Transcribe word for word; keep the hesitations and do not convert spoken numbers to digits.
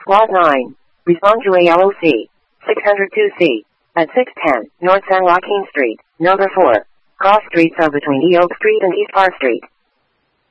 Squad nine. Respond to A L O C. six oh two C. At six ten North San Joaquin Street, number four. Cross streets are between E Oak Street and East Park Street.